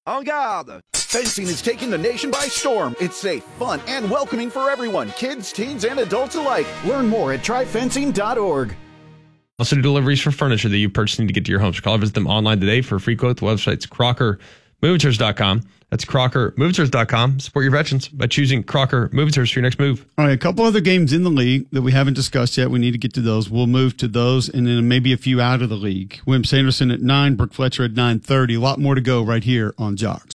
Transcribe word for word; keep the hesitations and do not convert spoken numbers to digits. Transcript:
En garde! Fencing is taking the nation by storm. It's safe, fun, and welcoming for everyone, kids, teens, and adults alike. Learn more at try fencing dot org. Also do deliveries for furniture that you purchase need to get to your home. So call or visit them online today for a free quote. The website's Crocker Movitors dot com. That's Crocker Movitors dot com. Support your veterans by choosing Crocker Movitors for your next move. All right, a couple other games in the league that we haven't discussed yet. We need to get to those. We'll move to those and then maybe a few out of the league. William Sanderson at nine, Brooke Fletcher at nine thirty. A lot more to go right here on Jocks.